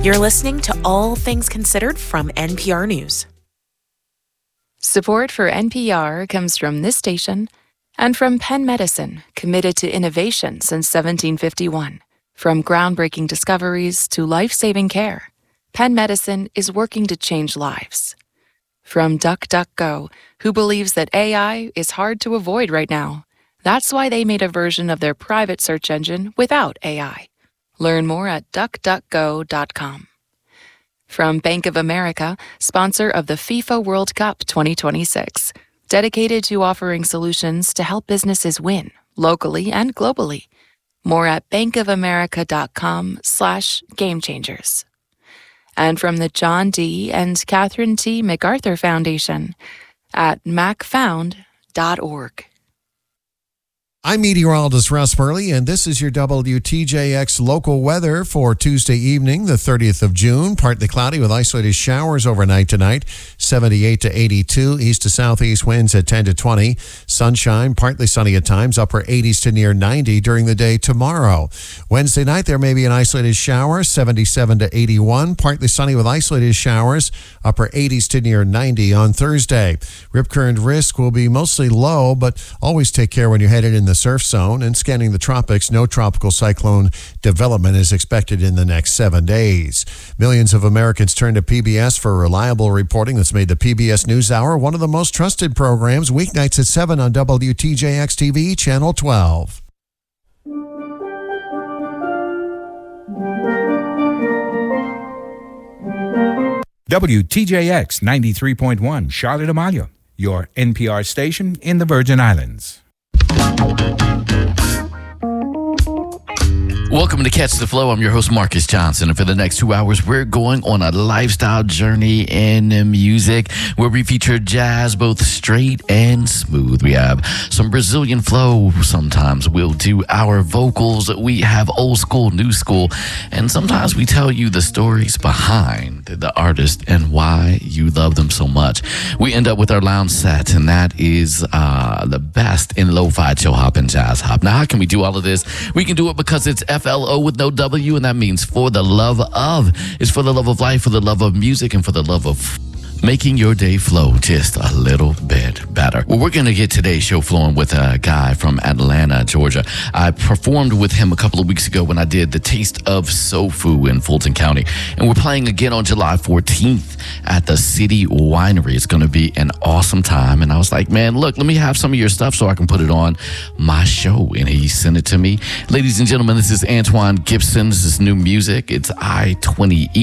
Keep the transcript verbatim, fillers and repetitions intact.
You're listening to All Things Considered from N P R News. Support for N P R comes from this station and from Penn Medicine, committed to innovation since seventeen fifty-one. From groundbreaking discoveries to life-saving care, Penn Medicine is working to change lives. From DuckDuckGo, who believes that A I is hard to avoid right now. That's why they made a version of their private search engine without A I. Learn more at duck duck go dot com. From Bank of America, sponsor of the FIFA World Cup twenty twenty-six, dedicated to offering solutions to help businesses win, locally and globally. More at bankofamerica.com slash game changers. And from the John D. and Catherine T. MacArthur Foundation at mac found dot org. I'm meteorologist Russ Murley, and this is your W T J X local weather for Tuesday evening, the thirtieth of June. Partly cloudy with isolated showers overnight tonight, seventy-eight to eighty-two. East to southeast winds at ten to twenty. Sunshine, partly sunny at times, upper eighties to near ninety during the day tomorrow. Wednesday night, there may be an isolated shower, seventy-seven to eighty-one. Partly sunny with isolated showers, upper eighties to near ninety on Thursday. Rip current risk will be mostly low, but always take care when you're headed in the surf zone. And scanning the tropics, no tropical cyclone development is expected in the next seven days. Millions of Americans turn to P B S for reliable reporting that's made the P B S NewsHour one of the most trusted programs, weeknights at seven on W T J X T V, Channel twelve. W T J X ninety-three point one, Charlotte Amalia, your N P R station in the Virgin Islands. Welcome to Catch the Flow. I'm your host, Marcus Johnson. And for the next two hours, we're going on a lifestyle journey in music where we feature jazz, both straight and smooth. We have some Brazilian flow. Sometimes we'll do our vocals. We have old school, new school. And sometimes we tell you the stories behind the artist and why you love them so much. We end up with our lounge set, and that is uh, the best in lo-fi, chill hop, and jazz hop. Now, how can we do all of this? We can do it because it's F L O with no W, and that means for the love of. It's for the love of life, for the love of music, and for the love of making your day flow just a little bit better. Well, we're going to get today's show flowing with a guy from Atlanta, Georgia. I performed with him a couple of weeks ago when I did the Taste of Sofu in Fulton County. And we're playing again on July fourteenth at the City Winery. It's going to be an awesome time. And I was like, man, look, let me have some of your stuff so I can put it on my show. And he sent it to me. Ladies and gentlemen, this is Antoine Gibson. This is new music. It's I twenty E.